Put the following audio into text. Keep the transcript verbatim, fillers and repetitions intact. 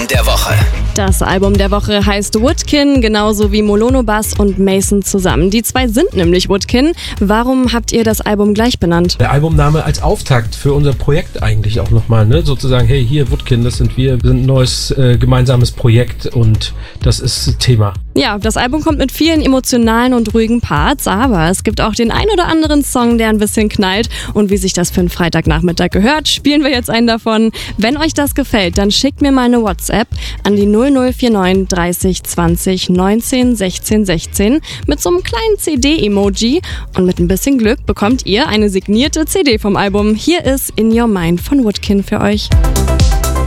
der Woche. Das Album der Woche heißt Woodkin, genauso wie Molono Bass und Mason zusammen. Die zwei sind nämlich Woodkin. Warum habt ihr das Album gleich benannt? Der Albumname als Auftakt für unser Projekt eigentlich auch nochmal, ne? Sozusagen, hey, hier Woodkin, das sind wir, wir sind ein neues äh, gemeinsames Projekt und das ist Thema. Ja, das Album kommt mit vielen emotionalen und ruhigen Parts, aber es gibt auch den ein oder anderen Song, der ein bisschen knallt. Und wie sich das für einen Freitagnachmittag gehört, spielen wir jetzt einen davon. Wenn euch das gefällt, dann schickt mir mal eine WhatsApp an die null null vier neun dreißig zwanzig neunzehn sechzehn sechzehn mit so einem kleinen C D-Emoji. Und mit ein bisschen Glück bekommt ihr eine signierte C D vom Album. Hier ist In Your Mind von Woodkin für euch.